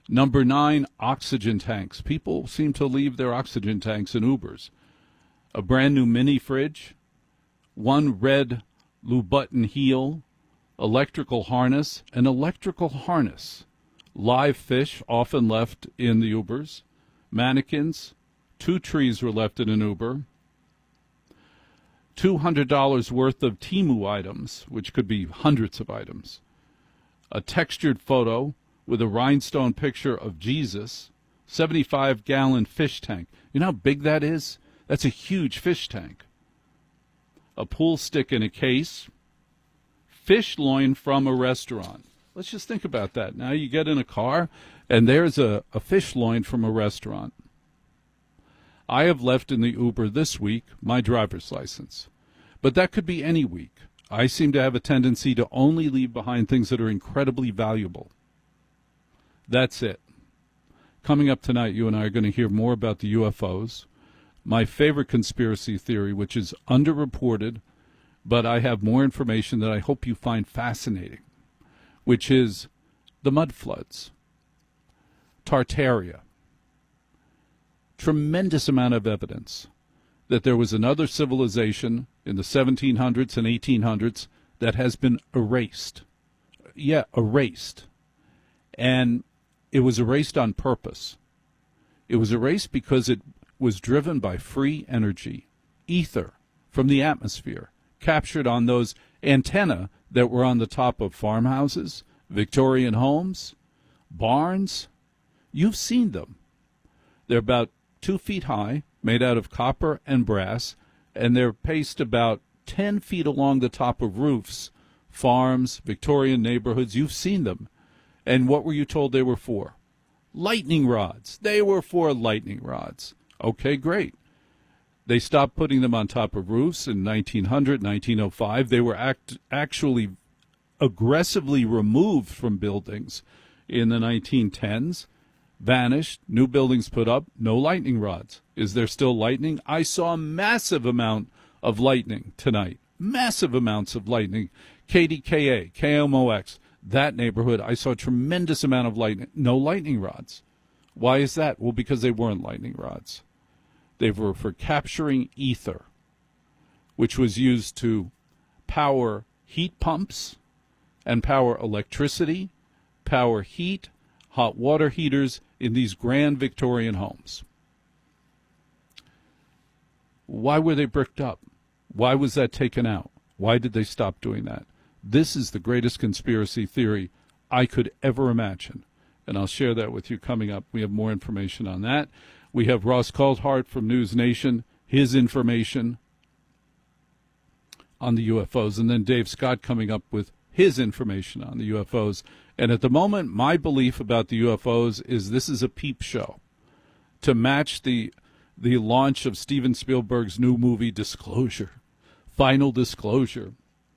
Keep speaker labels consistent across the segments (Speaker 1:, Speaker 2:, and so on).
Speaker 1: Number 9, oxygen tanks. People seem to leave their oxygen tanks in Ubers. A brand new mini fridge, one red Louboutin heel, electrical harness, an electrical harness, live fish often left in the Ubers, mannequins, 2 trees were left in an Uber, $200 worth of Temu items, which could be hundreds of items, a textured photo with a rhinestone picture of Jesus, 75-gallon fish tank. You know how big that is? That's a huge fish tank. A pool stick in a case, fish loin from a restaurant. Let's just think about that. Now you get in a car, and there's a fish loin from a restaurant. I have left in the Uber this week my driver's license. But that could be any week. I seem to have a tendency to only leave behind things that are incredibly valuable. That's it. Coming up tonight, you and I are going to hear more about the UFOs. My favorite conspiracy theory, which is underreported, but I have more information that I hope you find fascinating, which is the mud floods, Tartaria. Tremendous amount of evidence that there was another civilization in the 1700s and 1800s that has been erased. Yeah, erased. And it was erased on purpose. It was erased because it was driven by free energy, ether from the atmosphere, captured on those antennae that were on the top of farmhouses, Victorian homes, barns. You've seen them. They're about 2 feet high, made out of copper and brass, and they're paced about 10 feet along the top of roofs, farms, Victorian neighborhoods. You've seen them. And what were you told they were for? Lightning rods. They were for lightning rods. Okay, great. They stopped putting them on top of roofs in 1900, 1905. They were actually aggressively removed from buildings in the 1910s. Vanished, new buildings put up, no lightning rods. Is there still lightning? I saw a massive amount of lightning tonight. Massive amounts of lightning. KDKA, KMOX, that neighborhood, I saw a tremendous amount of lightning. No lightning rods. Why is that? Well, because they weren't lightning rods. They were for capturing ether, which was used to power heat pumps and power electricity, power heat, hot water heaters in these grand Victorian homes. Why were they bricked up? Why was that taken out? Why did they stop doing that? This is the greatest conspiracy theory I could ever imagine, and I'll share that with you coming up. We have more information on that. We have Ross Coulthart from News Nation, his information on the UFOs, and then Dave Scott coming up with his information on the UFOs. And at the moment, my belief about the UFOs is this is a peep show to match the launch of Steven Spielberg's new movie, Disclosure, Final Disclosure.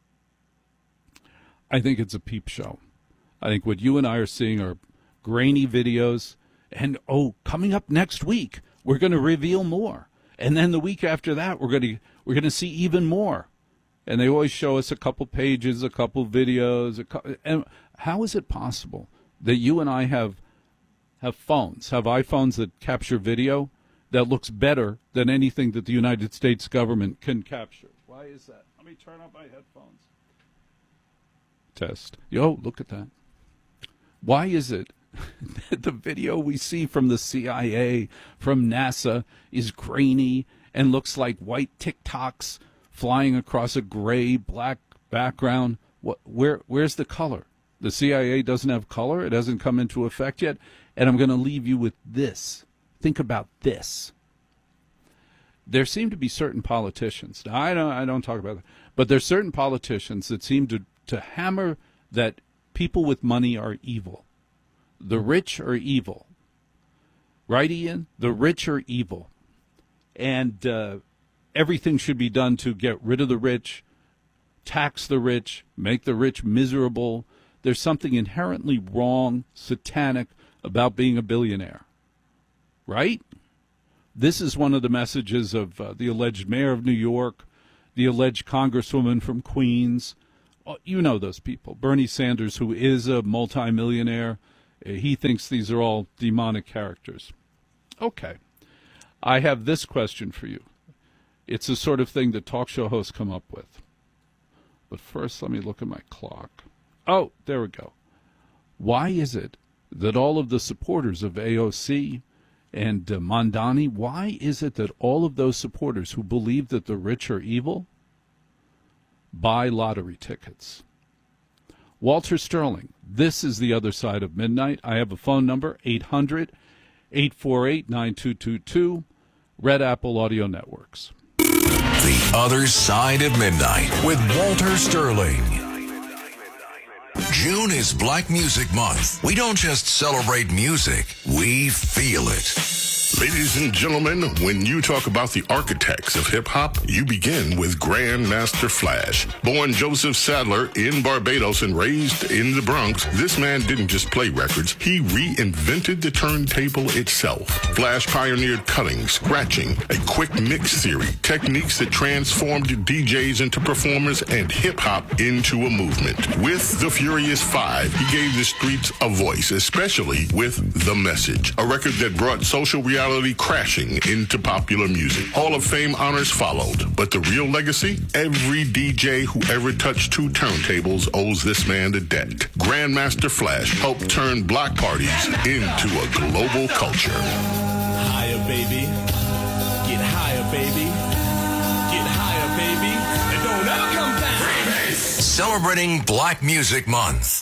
Speaker 1: I think it's a peep show. I think what you and I are seeing are grainy videos. And, coming up next week, we're going to reveal more. And then the week after that, we're going to see even more. And they always show us a couple pages, a couple videos. And how is it possible that you and I have phones, have iPhones that capture video that looks better than anything that the United States government can capture? Why is that? Let me turn up my headphones. Test. Look at that. Why is it that the video we see from the CIA, from NASA, is grainy and looks like white TikToks flying across a gray-black background? Where's the color? The CIA doesn't have color. It hasn't come into effect yet. And I'm going to leave you with this. Think about this. There seem to be certain politicians. Now, I don't talk about that. But there's certain politicians that seem to hammer that people with money are evil. The rich are evil. Right, Ian? The rich are evil. And everything should be done to get rid of the rich, tax the rich, make the rich miserable. There's something inherently wrong, satanic about being a billionaire. Right? This is one of the messages of the alleged mayor of New York, the alleged congresswoman from Queens. You know those people. Bernie Sanders, who is a multimillionaire, He thinks these are all demonic characters. Okay. I have this question for you. It's the sort of thing that talk show hosts come up with. But first, let me look at my clock. Oh, there we go. Why is it that all of the supporters of AOC and Mondani, why is it that all of those supporters who believe that the rich are evil buy lottery tickets? Walter Sterling, this is The Other Side of Midnight. I have a phone number, 800-848-9222, Red Apple Audio Networks.
Speaker 2: The Other Side of Midnight with Walter Sterling. June is Black Music Month. We don't just celebrate music, we feel it.
Speaker 3: Ladies and gentlemen, when you talk about the architects of hip-hop, you begin with Grandmaster Flash. Born Joseph Sadler in Barbados and raised in the Bronx, this man didn't just play records, he reinvented the turntable itself. Flash pioneered cutting, scratching, a quick mix theory, techniques that transformed DJs into performers and hip-hop into a movement. With the Furious Five, he gave the streets a voice, especially with The Message, a record that brought social reality crashing into popular music. Hall of Fame honors followed, but the real legacy? Every DJ who ever touched two turntables owes this man a debt. Grandmaster Flash helped turn block parties into a global culture.
Speaker 4: Higher, baby. Get higher, baby. Get higher, baby. And don't ever come down.
Speaker 2: Celebrating Black Music Month.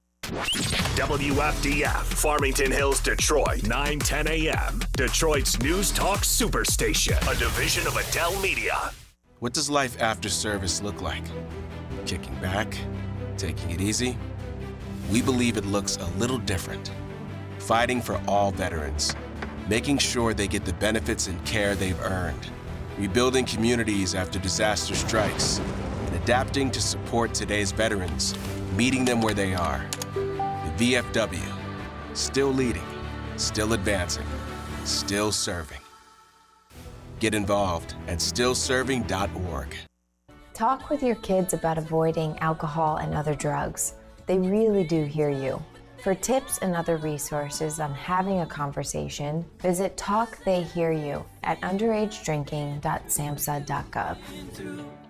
Speaker 5: WFDF, Farmington Hills, Detroit, 9:10 a.m. Detroit's News Talk Superstation, a division of Adele Media.
Speaker 6: What does life after service look like? Kicking back? Taking it easy? We believe it looks a little different. Fighting for all veterans. Making sure they get the benefits and care they've earned. Rebuilding communities after disaster strikes. And adapting to support today's veterans. Meeting them where they are. The VFW, still leading, still advancing, still serving. Get involved at stillserving.org.
Speaker 7: Talk with your kids about avoiding alcohol and other drugs. They really do hear you. For tips and other resources on having a conversation, visit Talk They Hear You at underagedrinking.samhsa.gov.